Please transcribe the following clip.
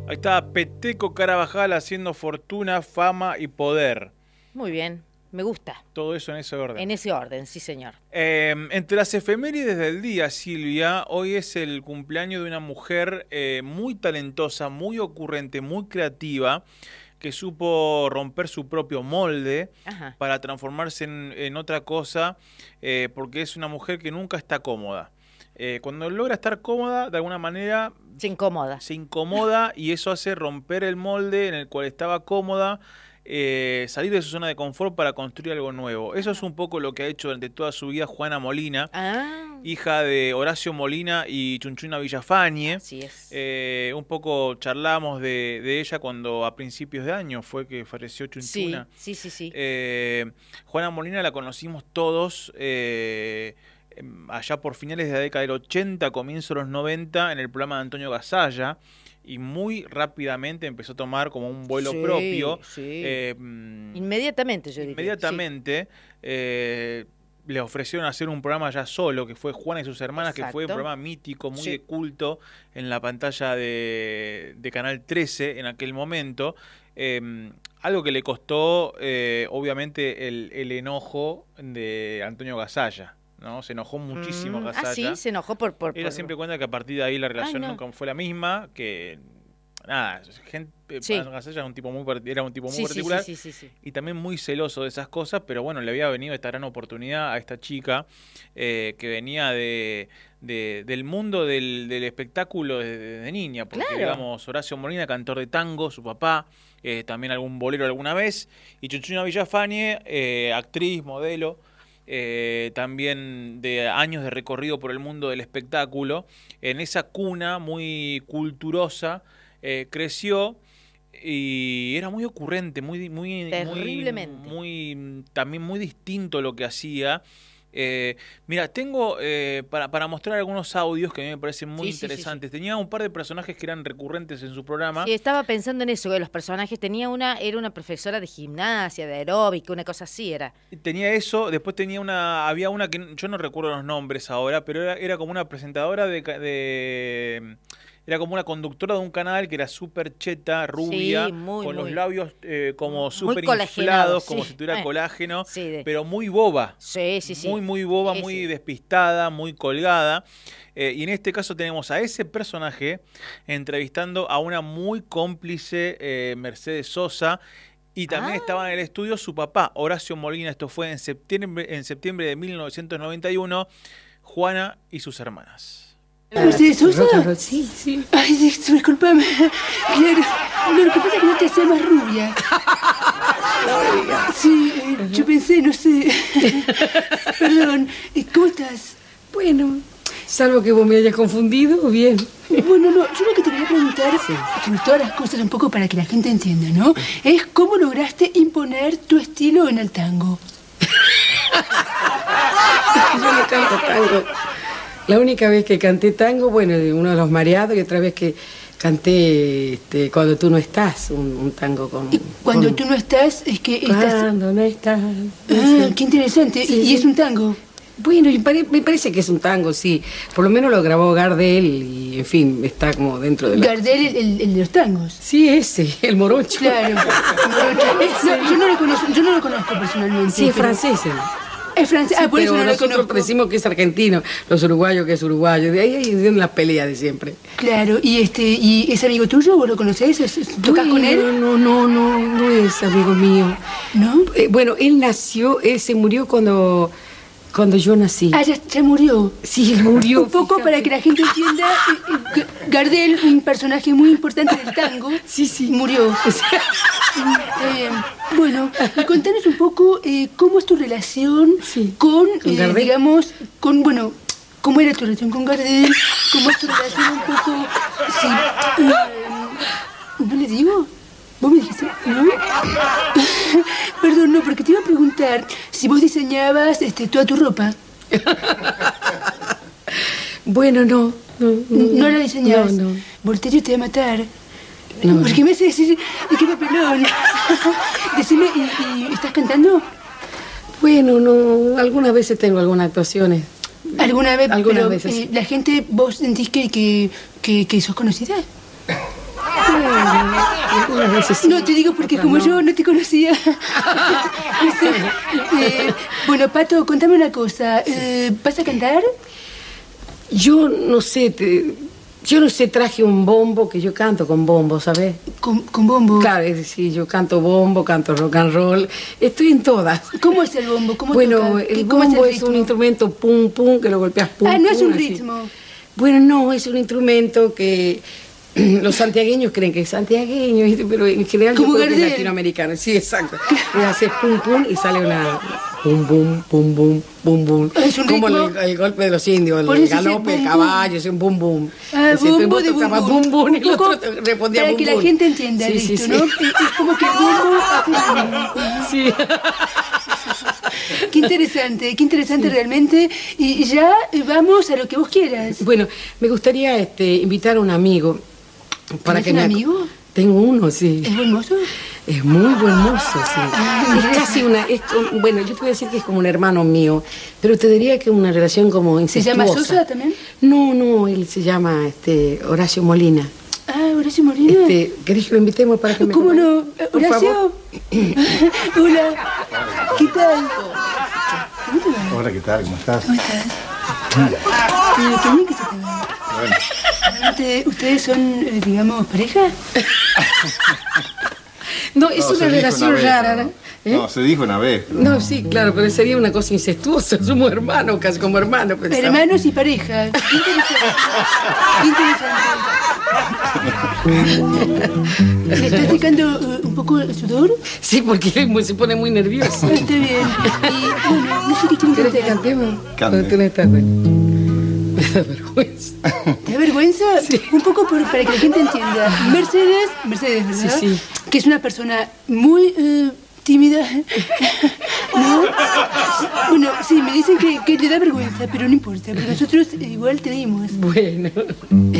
Ahí está Peteco Carabajal haciendo fortuna, fama y poder. Muy bien, me gusta. Todo eso en ese orden. En ese orden, sí señor. Entre las efemérides del día, Silvia, hoy es el cumpleaños de una mujer muy talentosa, muy ocurrente, muy creativa, que supo romper su propio molde. Ajá. Para transformarse en otra cosa, porque es una mujer que nunca está cómoda. Cuando logra estar cómoda, de alguna manera... Se incomoda. Se incomoda y eso hace romper el molde en el cual estaba cómoda, salir de su zona de confort para construir algo nuevo. Eso es un poco lo que ha hecho durante toda su vida Juana Molina, hija de Horacio Molina y Chunchuna Villafañe. Así es. Un poco charlamos de ella cuando a principios de año fue que falleció Chunchuna. Sí. Juana Molina la conocimos todos... allá por finales de la década del 80, comienzo de los 90, en el programa de Antonio Gasalla, y muy rápidamente empezó a tomar como un vuelo propio. Sí. Inmediatamente, yo diría. Inmediatamente le ofrecieron hacer un programa ya solo, que fue Juana y sus hermanas. Exacto. Que fue un programa mítico, muy de culto, en la pantalla de Canal 13 en aquel momento. Algo que le costó, obviamente, el enojo de Antonio Gasalla. ¿No? Se enojó muchísimo Gasalla. Ah, sí, se enojó por... Ella siempre cuenta que a partir de ahí la relación nunca fue la misma, que nada, Gasalla era un tipo muy particular y también muy celoso de esas cosas, pero bueno, le había venido esta gran oportunidad a esta chica que venía del mundo del espectáculo desde niña, porque digamos, Horacio Molina, cantor de tango, su papá, también algún bolero alguna vez, y Chunchuna Villafañe, actriz, modelo, también de años de recorrido por el mundo del espectáculo. En esa cuna muy culturosa creció y era muy ocurrente, terriblemente, también muy distinto lo que hacía. Mira, tengo para mostrar algunos audios que a mí me parecen muy interesantes. Sí. Tenía un par de personajes que eran recurrentes en su programa. Sí, estaba pensando en eso, que los personajes era una profesora de gimnasia, de aeróbica, una cosa así era. Tenía eso, después había una que yo no recuerdo los nombres ahora, pero era como una presentadora era como una conductora de un canal que era súper cheta, rubia, con los labios como súper inflados, como si tuviera colágeno, pero muy boba. Sí. Muy boba, muy despistada, muy colgada. Y en este caso tenemos a ese personaje entrevistando a una muy cómplice Mercedes Sosa. Y también estaba en el estudio su papá, Horacio Molina. Esto fue en septiembre de 1991, Juana y sus hermanas. ¿Mercedes Sosa? Sí. Ay, discúlpame. Claro, lo que pasa es que no te hacía más rubia. No digas. Sí, yo pensé, no sé. Perdón, ¿cómo estás? Bueno, salvo que vos me hayas confundido, bien. Bueno, no, yo lo que te quería preguntar, sobre todas las cosas, un poco para que la gente entienda, ¿no? Es cómo lograste imponer tu estilo en el tango. Yo no canto tango. La única vez que canté tango, bueno, de uno de los mareados, y otra vez que canté Cuando tú no estás, un tango con... Cuando tú no estás, es que estás... Cuando no estás... qué interesante. Sí, y es un tango. Bueno, me parece que es un tango, sí. Por lo menos lo grabó Gardel y, en fin, está como dentro de la... ¿Gardel, el de los tangos? Sí, ese, el morocho. Claro. No, yo no lo conozco personalmente. Sí, es francés. Es francés, sí, por eso no nosotros lo conozco. Decimos que es argentino, los uruguayos que es uruguayo, de ahí hay la pelea de siempre. Claro, ¿y es amigo tuyo? ¿Vos lo conocés? ¿Tocás con él? No es amigo mío. ¿No? Bueno, él se murió cuando yo nací. Ah, ya murió. Sí, él murió. Un poco para que la gente entienda, Gardel, un personaje muy importante del tango, murió. Está bien. Bueno, y contanos un poco cómo es tu relación con Gardel, digamos, cómo era tu relación con Gardel, cómo es tu relación un poco, ¿no le digo? ¿Vos me dijiste? ¿No? Perdón, no, porque te iba a preguntar si vos diseñabas toda tu ropa. Bueno, no. ¿No la diseñabas? No. Volterio te va a matar. No. Porque me hace decir, qué papelón. Decime, ¿y estás cantando? Bueno, no, algunas veces tengo algunas actuaciones. Algunas veces. La gente, ¿vos sentís que sos conocida? algunas veces sí. No, te digo porque como no. Yo no te conocía. Bueno, Pato, contame una cosa. ¿Vas a cantar? Yo no sé, traje un bombo, que yo canto con bombo, ¿sabes? ¿Con bombo? Claro, es decir, yo canto bombo, canto rock and roll, estoy en todas. ¿Cómo es el bombo? Bueno, el bombo es un instrumento pum, pum, que lo golpeas pum, no pum, es un así. ritmo. Bueno, no, es un instrumento que los santiagueños creen que es santiagueño, pero en general como yo creo que Gardel. es latinoamericano. Sí, exacto. Y haces pum, pum y sale una pum, bum, pum, bum, bum, bum. ¿Es un como ritmo? el golpe de los indios, el galope, el caballo, es un bum, bum. Bombo de bum, bum, bum, y el otro te respondía para bum, que bum. la gente entienda Sí, esto, sí, ¿no? sí. Es como que el bombo hace... Sí. Qué interesante realmente. Y ya vamos a lo que vos quieras. Bueno, me gustaría invitar a un amigo. ¿Tienes un amigo? Tengo uno, sí. ¿Es buen mozo? Es muy buen mozo, sí. Es casi bueno, yo te voy a decir que es como un hermano mío, pero te diría que una relación como incestuosa. ¿Se llama Sosa también? No, él se llama Horacio Molina. Ah, Horacio Molina. ¿Querés que lo invitemos para que me ¿Cómo no? Por Horacio. Hola. ¿Qué tal? ¿Cómo te va? Hola, ¿qué tal? ¿Cómo estás? ¿Cómo estás? Qué bien que se te va. Bueno. ¿Ustedes son, digamos, pareja? No, es una relación rara, ¿no? No, se dijo una vez. Pero no, sí, claro, pero sería una cosa incestuosa. Somos hermanos, casi como hermanos. Pensamos. Hermanos y pareja. Qué interesante. ¿Le estás secando un poco el sudor? Sí, porque se pone muy nervioso. Está bien. Y bueno, no sé qué tengo que ¿Querés que cantar. cantemos? Cante. Tú no estás, me da vergüenza. ¿Te da vergüenza? Sí. Un poco para que la gente entienda. Mercedes, ¿verdad? Sí. Que es una persona muy tímida. ¿No? Bueno, sí, me dicen que le da vergüenza, pero no importa, porque nosotros igual te dimos. Bueno.